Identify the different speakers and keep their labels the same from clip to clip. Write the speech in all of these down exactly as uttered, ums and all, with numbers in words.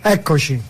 Speaker 1: Eccoci,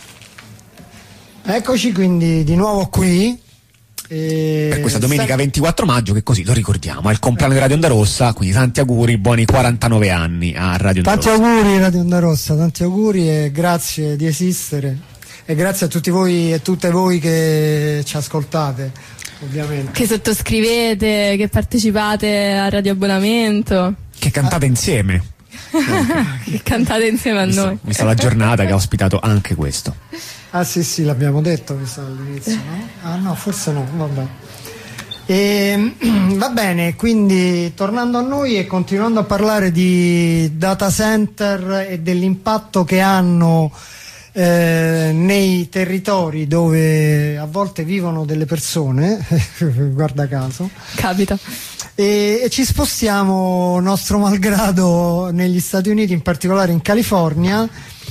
Speaker 1: eccoci quindi di nuovo qui. E
Speaker 2: per questa domenica
Speaker 1: sem-
Speaker 2: ventiquattro maggio, che così lo ricordiamo, è il compleanno di Radio Onda Rossa, quindi tanti auguri, buoni quarantanove anni a Radio Onda
Speaker 1: Tanti
Speaker 2: Rossa.
Speaker 1: auguri Radio Onda Rossa, tanti auguri e grazie di esistere e grazie a tutti voi e tutte voi che ci ascoltate, ovviamente.
Speaker 3: Che sottoscrivete, che partecipate al Radio Abbonamento.
Speaker 2: Che cantate insieme.
Speaker 3: Che cantate insieme a
Speaker 2: Visto,
Speaker 3: noi.
Speaker 2: vista la giornata che ha ospitato anche questo.
Speaker 1: Ah sì sì, l'abbiamo detto mi sa all'inizio, no? Ah no, forse no, vabbè. E, va bene, quindi tornando a noi e continuando a parlare di data center e dell'impatto che hanno eh, nei territori dove a volte vivono delle persone, guarda caso.
Speaker 3: Capita.
Speaker 1: E, e ci spostiamo nostro malgrado negli Stati Uniti, in particolare in California,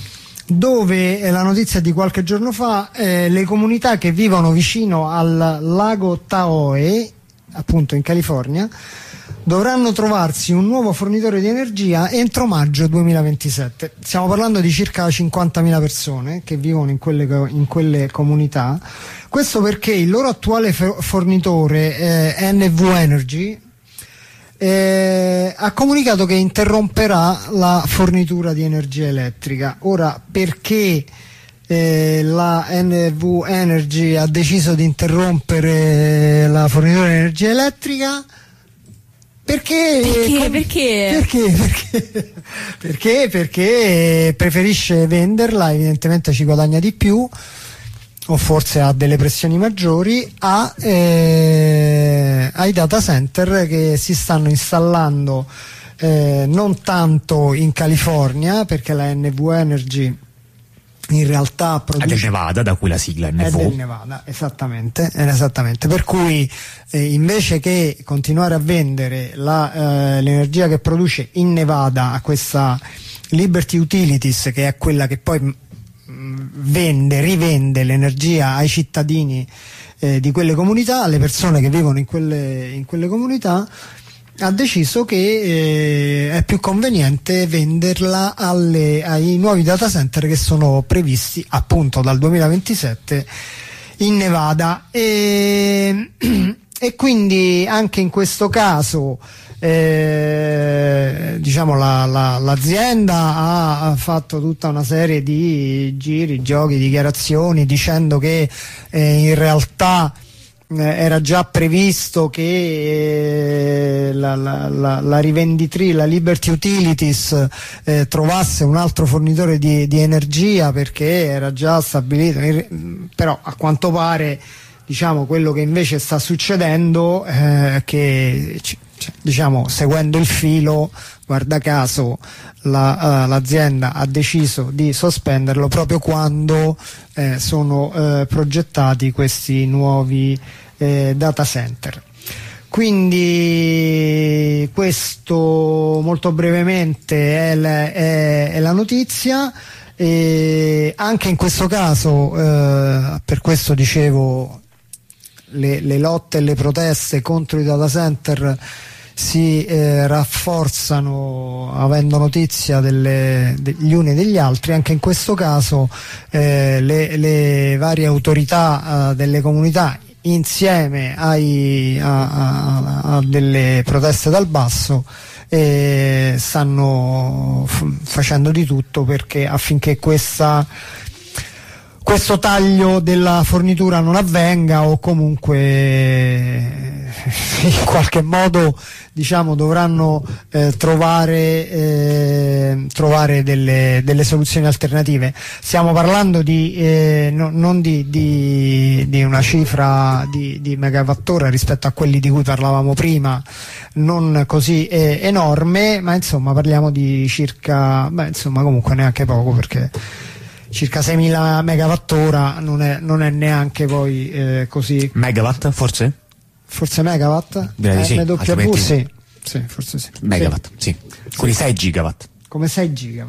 Speaker 1: dove è la notizia di qualche giorno fa, eh, le comunità che vivono vicino al lago Tahoe, appunto in California, dovranno trovarsi un nuovo fornitore di energia entro maggio duemilaventisette. Stiamo parlando di circa cinquantamila persone che vivono in quelle, in quelle comunità. Questo perché il loro attuale fornitore, eh, N V Energy, Eh, ha comunicato che interromperà la fornitura di energia elettrica. Ora, perché eh, la N V Energy ha deciso di interrompere la fornitura di energia elettrica? Perché?
Speaker 3: Perché?
Speaker 1: Com-
Speaker 3: perché?
Speaker 1: Perché? Perché? Perché? Perché preferisce venderla, evidentemente ci guadagna di più, o forse ha delle pressioni maggiori, a, eh, ai data center che si stanno installando eh, non tanto in California, perché la N V Energy in realtà produce...
Speaker 2: È del Nevada, da cui la sigla N V.
Speaker 1: È del Nevada, esattamente, esattamente. Per cui eh, invece che continuare a vendere la, eh, l'energia che produce in Nevada a questa Liberty Utilities, che è quella che poi vende, rivende l'energia ai cittadini eh, di quelle comunità, alle persone che vivono in quelle, in quelle comunità, ha deciso che eh, è più conveniente venderla alle, ai nuovi data center che sono previsti appunto dal duemilaventisette in Nevada. E, e quindi anche in questo caso Eh, diciamo la, la, l'azienda ha, ha fatto tutta una serie di giri, giochi, dichiarazioni dicendo che eh, in realtà eh, era già previsto che eh, la, la, la, la rivenditrice, la Liberty Utilities eh, trovasse un altro fornitore di, di energia, perché era già stabilito, però a quanto pare, diciamo, quello che invece sta succedendo è eh, che Cioè, diciamo, seguendo il filo, guarda caso la, uh, l'azienda ha deciso di sospenderlo proprio quando eh, sono eh, progettati questi nuovi eh, data center. Quindi questo molto brevemente è la, è, è la notizia. E anche in questo caso, eh, per questo dicevo, le, le lotte e le proteste contro i data center si eh, rafforzano avendo notizia delle, degli uni e degli altri. Anche in questo caso eh, le, le varie autorità eh, delle comunità, insieme ai, a, a, a delle proteste dal basso, eh, stanno f- facendo di tutto perché affinché questa questo taglio della fornitura non avvenga, o comunque in qualche modo, diciamo, dovranno eh, trovare, eh, trovare delle, delle soluzioni alternative. Stiamo parlando di, eh, no, non di, di, di una cifra di, di megawattora rispetto a quelli di cui parlavamo prima, non così eh, enorme, ma insomma parliamo di circa, beh, insomma comunque neanche poco, perché circa seimila megawattora non è, non è neanche poi eh, così.
Speaker 2: Megawatt forse?
Speaker 1: Forse megawatt?
Speaker 2: Direi di sì,
Speaker 1: M W
Speaker 2: altrimenti-
Speaker 1: sì. Sì, forse sì.
Speaker 2: Megawatt, sì. Quindi sei gigawatt.
Speaker 1: Come sei gigawatt,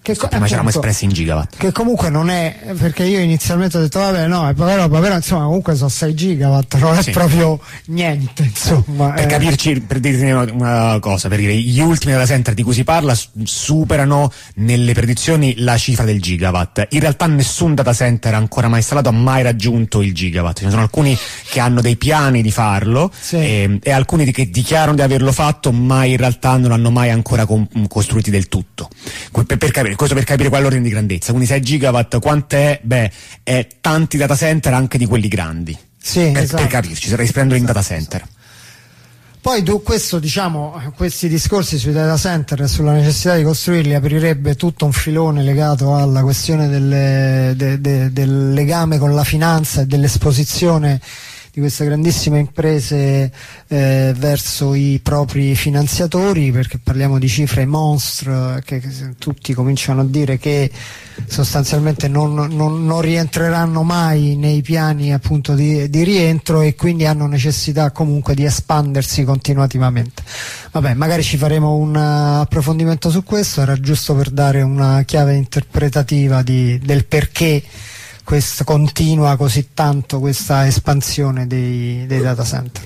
Speaker 1: Che
Speaker 2: co- prima ci eravamo espressi in gigawatt.
Speaker 1: Che comunque non è, perché io inizialmente ho detto vabbè no, è poca roba, però insomma comunque sono sei gigawatt, non è sì. proprio niente, insomma.
Speaker 2: Per
Speaker 1: eh.
Speaker 2: capirci, per dirti una cosa, per dire, gli ultimi data center di cui si parla superano nelle predizioni la cifra del gigawatt. In realtà nessun data center ancora mai installato ha mai raggiunto il gigawatt. Ce ne sono alcuni che hanno dei piani di farlo sì. e, e alcuni che dichiarano di averlo fatto, ma in realtà non hanno mai ancora com- costruiti del tutto. Per, per capire, questo per capire qual è l'ordine di grandezza. Quindi sei gigawatt quant'è? Beh, è tanti data center anche di quelli grandi.
Speaker 1: Sì,
Speaker 2: per,
Speaker 1: esatto.
Speaker 2: per capirci, sarei prendere esatto, in data center.
Speaker 1: Esatto. Poi tu, questo, diciamo, questi discorsi sui data center e sulla necessità di costruirli aprirebbe tutto un filone legato alla questione delle, de, de, del legame con la finanza e dell'esposizione di queste grandissime imprese eh, verso i propri finanziatori, perché parliamo di cifre monstre che, che tutti cominciano a dire che sostanzialmente non, non, non rientreranno mai nei piani appunto di, di rientro, e quindi hanno necessità comunque di espandersi continuativamente. Vabbè, magari ci faremo un approfondimento su questo, era giusto per dare una chiave interpretativa di, del perché questa continua così tanto questa espansione dei, dei data center.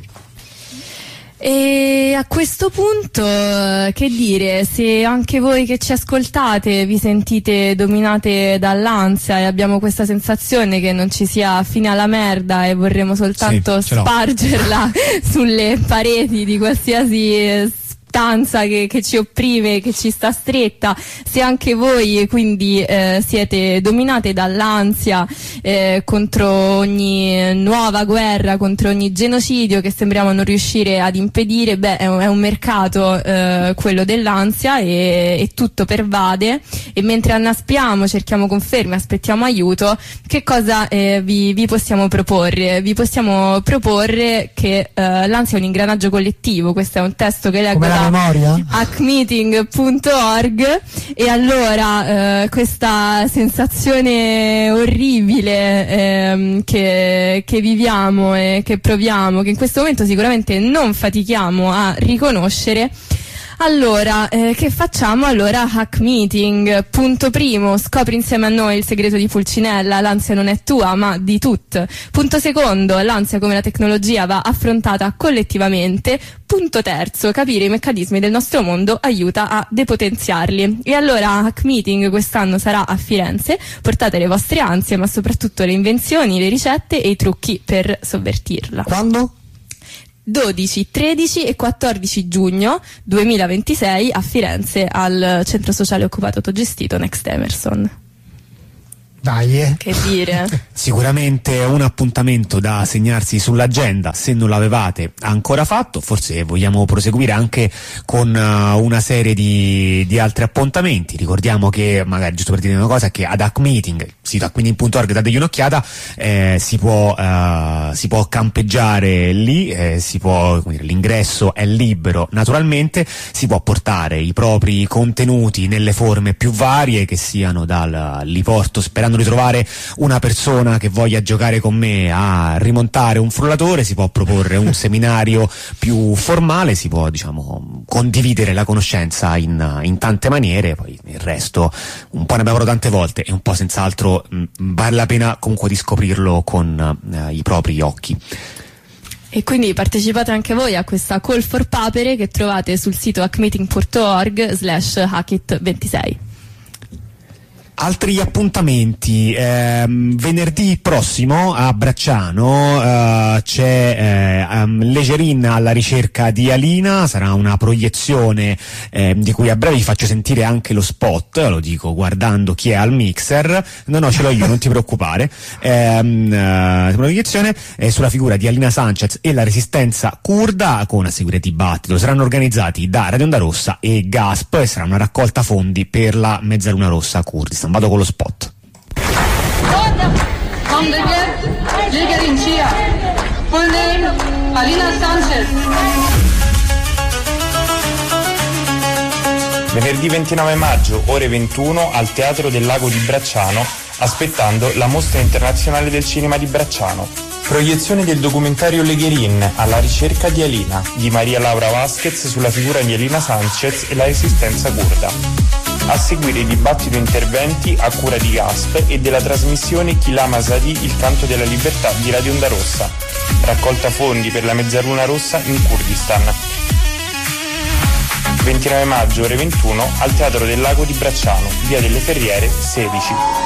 Speaker 3: E a questo punto che dire, se anche voi che ci ascoltate vi sentite dominate dall'ansia e abbiamo questa sensazione che non ci sia fine alla merda e vorremmo soltanto sì, spargerla sulle pareti di qualsiasi stanza che, che ci opprime, che ci sta stretta, se anche voi quindi eh, siete dominate dall'ansia eh, contro ogni nuova guerra, contro ogni genocidio che sembriamo non riuscire ad impedire, beh è un, è un mercato eh, quello dell'ansia, e, e tutto pervade, e mentre annaspriamo, cerchiamo conferme, aspettiamo aiuto, che cosa eh, vi, vi possiamo proporre? Vi possiamo proporre che eh, l'ansia è un ingranaggio collettivo. Questo è un testo che leggo da hack meeting punto org, e allora eh, questa sensazione orribile ehm, che, che viviamo e che proviamo, che in questo momento sicuramente non fatichiamo a riconoscere. Allora, eh, che facciamo? Allora, Hack Meeting. Punto primo, scopri insieme a noi il segreto di Pulcinella, l'ansia non è tua, ma di tutti. Punto secondo, l'ansia come la tecnologia va affrontata collettivamente. Punto terzo, capire i meccanismi del nostro mondo aiuta a depotenziarli. E allora, Hack Meeting quest'anno sarà a Firenze. Portate le vostre ansie, ma soprattutto le invenzioni, le ricette e i trucchi per sovvertirla.
Speaker 1: Quando?
Speaker 3: dodici, tredici e quattordici giugno duemilaventisei a Firenze, al centro sociale occupato autogestito Next Emerson.
Speaker 1: Dai, eh.
Speaker 3: Che dire?
Speaker 2: Sicuramente un appuntamento da segnarsi sull'agenda, se non l'avevate ancora fatto. Forse vogliamo proseguire anche con uh, una serie di, di altri appuntamenti. Ricordiamo che, magari giusto per dire una cosa, che ad Hack Meeting, sito hack meeting punto org, dategli un'occhiata, eh, si può uh, si può campeggiare lì, eh, si può, come dire, l'ingresso è libero naturalmente, si può portare i propri contenuti nelle forme più varie, che siano dal li porto sperando di trovare una persona che voglia giocare con me a rimontare un frullatore, si può proporre un seminario più formale, si può, diciamo, condividere la conoscenza in, in tante maniere. Poi il resto un po' ne abbiamo parlato tante volte, e un po' senz'altro mh, vale la pena comunque di scoprirlo con uh, i propri occhi.
Speaker 3: E quindi partecipate anche voi a questa call for papere che trovate sul sito hack meeting punto org slash hackit ventisei.
Speaker 2: Altri appuntamenti, ehm, venerdì prossimo a Bracciano eh, c'è eh, um, Legerin alla ricerca di Alina, sarà una proiezione eh, di cui a breve vi faccio sentire anche lo spot, lo dico guardando chi è al mixer, no no ce l'ho io, non ti preoccupare, ehm, eh, una proiezione eh, sulla figura di Alina Sanchez e la resistenza curda, con a seguire dibattito, saranno organizzati da Radio Onda Rossa e Gasp, e sarà una raccolta fondi per la Mezzaluna Rossa Kurdistan. Vado con lo spot.
Speaker 4: Legerin Chia. Full name Alina Sanchez.
Speaker 5: Venerdì ventinove maggio, ore ventuno, al Teatro del Lago di Bracciano, aspettando la Mostra Internazionale del Cinema di Bracciano. Proiezione del documentario Legerin, alla ricerca di Alina, di Maria Laura Vasquez, sulla figura di Alina Sanchez e la resistenza curda. A seguire i dibattito interventi a cura di Gasp e della trasmissione Kilama Zadi, il canto della libertà di Radio Onda Rossa. Raccolta fondi per la Mezzaluna Rossa in Kurdistan. ventinove maggio ore ventuno al Teatro del Lago di Bracciano, via delle Ferriere sedici.